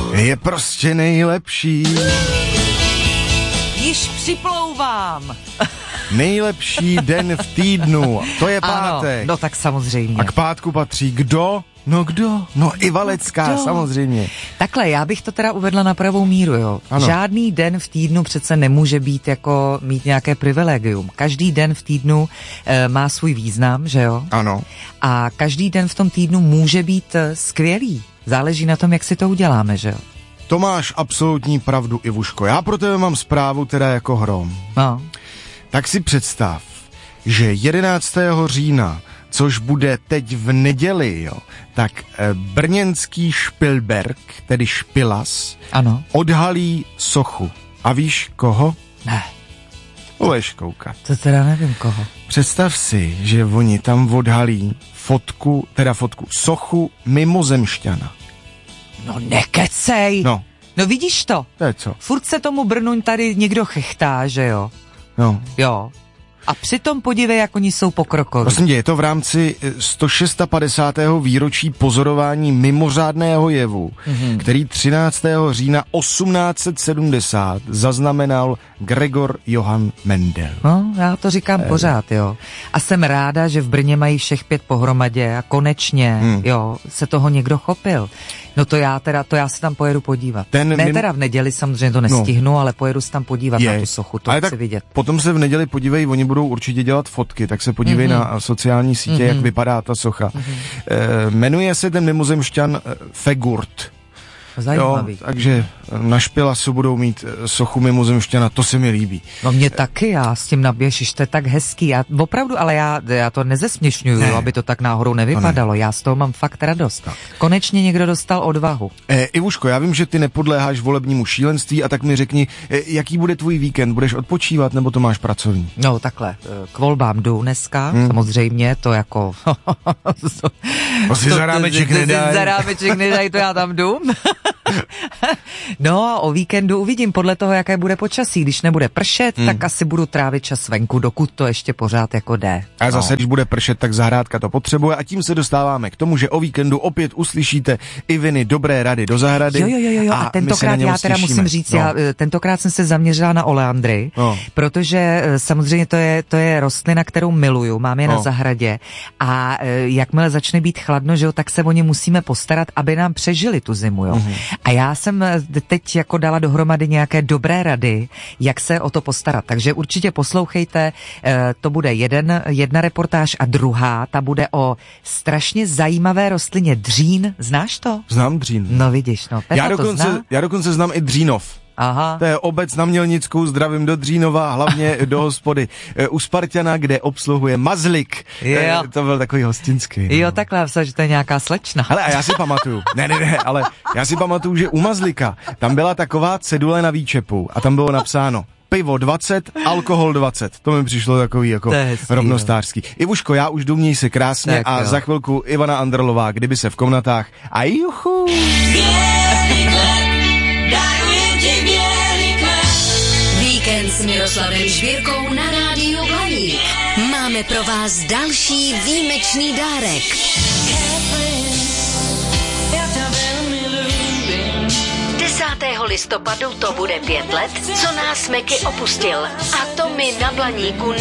je prostě nejlepší. Již připlouvám. Nejlepší den v týdnu, to je pátek. Ano, no tak samozřejmě. A k pátku patří kdo? No kdo? No i Valecká, samozřejmě. Takhle, já bych to teda uvedla na pravou míru, jo. Ano. Žádný den v týdnu přece nemůže být jako mít nějaké privilegium. Každý den v týdnu má svůj význam, že jo? Ano. A každý den v tom týdnu může být skvělý. Záleží na tom, jak si to uděláme, že jo? To máš absolutní pravdu, Ivuško. Já pro tebe mám zprávu teda jako hrom. No. Tak si představ, že 11. října, což bude teď v neděli, jo, tak brněnský Špilberk, tedy Špilas, Ano. odhalí sochu. A víš koho? Ne. Budeš koukat. To teda nevím koho. Představ si, že oni tam odhalí sochu mimozemšťana. No nekecej. No vidíš to? To je co? Furt se tomu Brnu tady někdo chechtá, že jo? No. Jo. A přitom podívej, jak oni jsou pokrokoví. Prosím tě, je to v rámci 156. výročí pozorování mimořádného jevu, který 13. října 1870 zaznamenal Gregor Johann Mendel. No, já to říkám pořád, jo. A jsem ráda, že v Brně mají všech 5 pohromadě a konečně, jo, se toho někdo chopil. No to já se tam pojedu podívat. Teda v neděli samozřejmě to nestihnu, ale pojedu se tam podívat na tu sochu, to chci vidět. Potom se v neděli podívej, oni budou určitě dělat fotky, tak se podívej na sociální sítě, jak vypadá ta socha. Jmenuje se ten mimozemšťan Fegurt. Zajímavý. Jo, takže na Špilasu budou mít sochu mimozemšťana, to se mi líbí. No mě taky, já s tím naběžíš, to je tak hezký. Opravdu, ale já to nezesměšňuju, ne. Aby to tak náhodou nevypadalo. Já z toho mám fakt radost. Tak. Konečně někdo dostal odvahu. Ivuško, já vím, že ty nepodléháš volebnímu šílenství a tak mi řekni, jaký bude tvůj víkend? Budeš odpočívat nebo to máš pracovní? No takhle, k volbám jdu dneska, samozřejmě, to jako... To si za rámeček nedaj. Za rámeček nedaj, to já tam jdu. No a o víkendu uvidím podle toho, jaké bude počasí. Když nebude pršet, tak asi budu trávit čas venku, dokud to ještě pořád jako jde. A zase, když bude pršet, tak zahrádka to potřebuje a tím se dostáváme k tomu, že o víkendu opět uslyšíte Iviny dobré rady do zahrady. Jo. A tentokrát já teda musím říct, já tentokrát jsem se zaměřila na oleandry, protože samozřejmě to je rostlina, kterou miluju, mám je na zahradě a jakmile začne být chladno, že jo, tak se o ně musíme postarat, aby nám přežili tu zimu, jo. A já jsem teď jako dala dohromady nějaké dobré rady, jak se o to postarat. Takže určitě poslouchejte, to bude jedna reportáž a druhá, ta bude o strašně zajímavé rostlině dřín. Znáš to? Znám dřín. No vidíš, no. Já dokonce znám i Dřínov. Aha. To je obec na Mělnickou, zdravím do Dřínova, hlavně do hospody u Spartana, kde obsluhuje Mazlik. To byl takový hostinský. Jo, takhle, že to je nějaká slečna. Hele, a já si pamatuju, ale já si pamatuju, že u Mazlika tam byla taková cedule na výčepu a tam bylo napsáno pivo 20, alkohol 20. To mi přišlo takový jako rovnostářský. Ivuško, já už jdu, měj se krásně tak a za chvilku Ivana Andrlová, kdyby se v komnatách. A juchu! Víkend s Miroslavem Žbírkou na rádiu Blaník. Máme pro vás další výjimečný dárek. 10. listopadu to bude 5 let, co nás Meky opustil. A to my na Blaníku